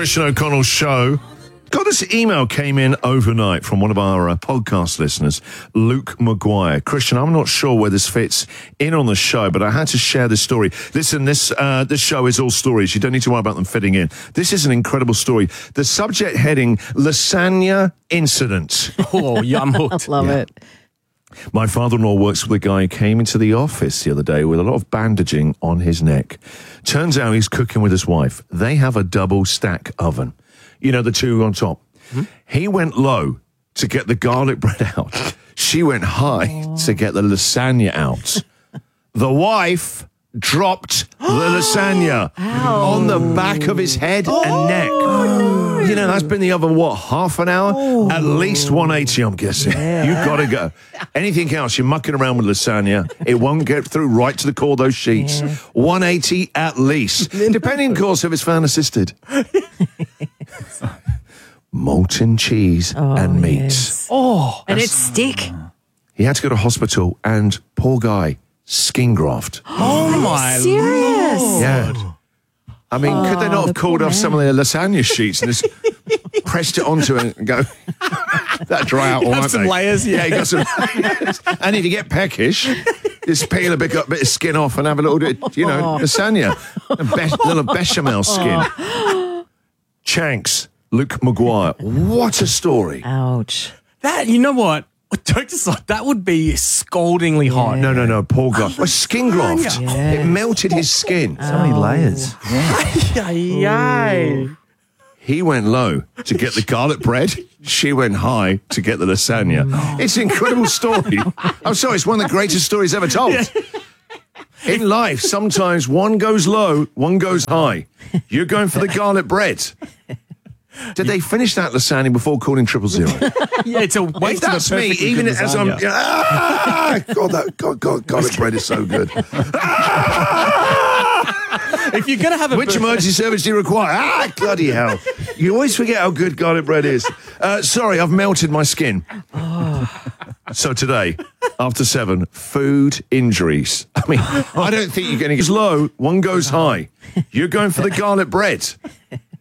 Christian O'Connell Show. Got this email came in overnight from one of our podcast listeners, Luke Maguire. Christian, I'm not sure where this fits in on the show, but I had to share this story. Listen, this show is all stories. You don't need to worry about them fitting in. This is an incredible story. The subject heading, Lasagna Incident. Oh, yeah, I'm hooked. Love it. My father-in-law works with a guy who came into the office the other day with a lot of bandaging on his neck. Turns out he's cooking with his wife. They have a double stack oven. You know, the two on top. Mm-hmm. He went low to get the garlic bread out. She went high to get the lasagna out. The wife dropped the lasagna on the back of his head and neck. No. You know, that's been the oven, what, half an hour? At least 180, I'm guessing. Yeah. You've got to go. Anything else, you're mucking around with lasagna. It won't get through right to the core of those sheets. Yeah. 180 at least. Depending, of course, if it's fan assisted. Molten cheese and meat. Yes. And it's stick. He had to go to hospital, and poor guy, skin graft. Oh, my Serious? Lord. Yeah. I mean, could they not have called off some of their lasagna sheets and just pressed it onto it and go, that dry out, all right, some mate. layers, yeah. You got some layers. And if you get peckish, just peel a bit of skin off and have a little bit, lasagna. A little bechamel skin. Chanks, Luke Maguire. What a story. Ouch. That, you know what? Joke aside, that would be scaldingly hot. No, poor guy. A skin graft. Yeah. It melted his skin. So many layers. Yeah. Yay. He went low to get the garlic bread. She went high to get the lasagna. It's an incredible story. I'm sorry, it's one of the greatest stories ever told. In life, sometimes one goes low, one goes high. You're going for the garlic bread. Did they finish that lasagna before calling 000? Yeah, it's a waste of a That's me, perfectly even good as I'm... God, garlic bread is so good. If you're going to have a... Which emergency service do you require? Bloody hell. You always forget how good garlic bread is. Sorry, I've melted my skin. So today, after 7, food injuries. I mean, I don't think you're going to get low, one goes high. You're going for the garlic bread.